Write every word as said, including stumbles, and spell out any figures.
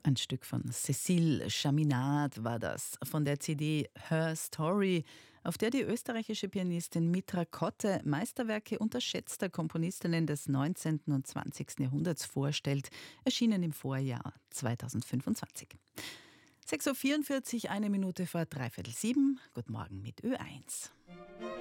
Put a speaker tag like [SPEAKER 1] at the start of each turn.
[SPEAKER 1] Ein Stück von Cécile Chaminade war das, von der C D Her Story, auf der die österreichische Pianistin Mitra Kotte Meisterwerke unterschätzter Komponistinnen des neunzehnten und zwanzigsten Jahrhunderts vorstellt, erschienen im Vorjahr zweitausendfünfundzwanzig. sechs Uhr vierundvierzig, eine Minute vor dreiviertel sieben. Guten Morgen mit Ö eins.